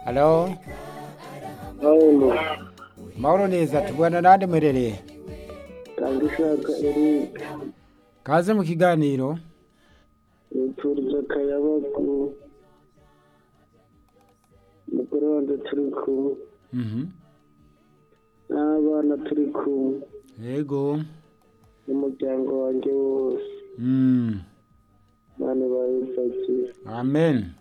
Halo, Paulo mahoro neza tubwana nande mwerereye? Kandishaka Eric Kaze mu kiganiro. nipfuriza akayabagu umugore wanjye turi kumwe n'abana turi kumwe Yego. n'umuryango wanjye wose Mm. bane bayisakiye Amen.